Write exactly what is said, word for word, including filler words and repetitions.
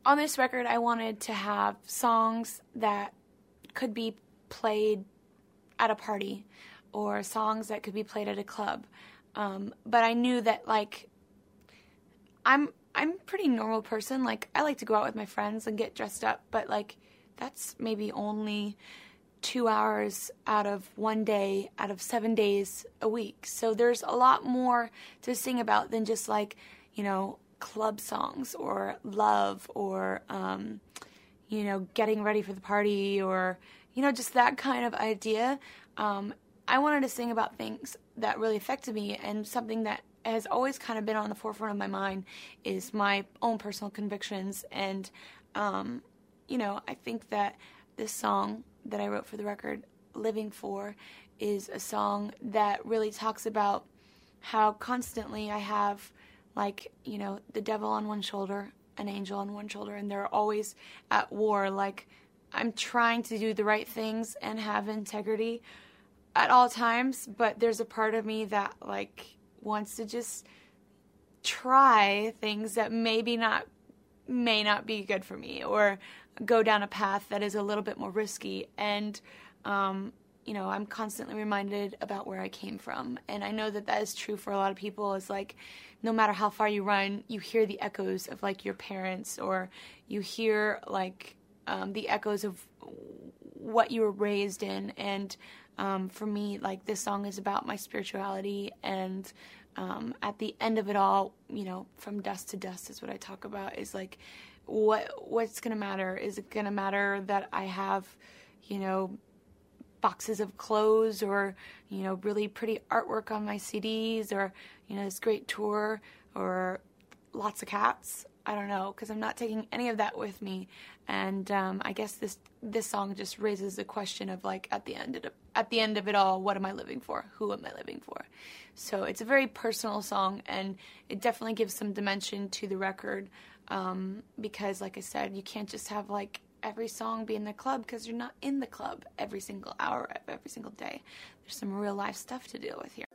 on this record, I wanted to have songs that could be played at a party or songs that could be played at a club. Um, but I knew that, like, I'm I'm a pretty normal person. Like, I like to go out with my friends and get dressed up, but, like, that's maybe only two hours out of one day out of seven days a week. So there's a lot more to sing about than just, like, you know, club songs or love or, um, you know, getting ready for the party or, you know, just that kind of idea. Um, I wanted to sing about things that really affected me, and something that has always kind of been on the forefront of my mind is my own personal convictions. And, um, you know, I think that this song that I wrote for the record, Living For, is a song that really talks about how constantly I have, like, you know, the devil on one shoulder, an angel on one shoulder, and they're always at war. Like, I'm trying to do the right things and have integrity at all times, but there's a part of me that, like, wants to just try things that maybe not may not be good for me, or go down a path that is a little bit more risky. And um, you know, I'm constantly reminded about where I came from, and I know that that is true for a lot of people. It's like, no matter how far you run, you hear the echoes of, like, your parents, or you hear, like, um, the echoes of what you were raised in. And um, for me, like, this song is about my spirituality, and um, at the end of it all, you know, from dust to dust is what I talk about, is like, what what's going to matter? Is it going to matter that I have, you know, boxes of clothes, or, you know, really pretty artwork on my C Ds, or, you know, this great tour, or lots of cats? I don't know, because I'm not taking any of that with me. And um, I guess this this song just raises the question of, like, at the end of it, at the end of it all, what am I living for? Who am I living for? So it's a very personal song, and it definitely gives some dimension to the record, um, because, like I said, you can't just have, like, every song be in the club, because you're not in the club every single hour of every single day. There's some real life stuff to deal with here.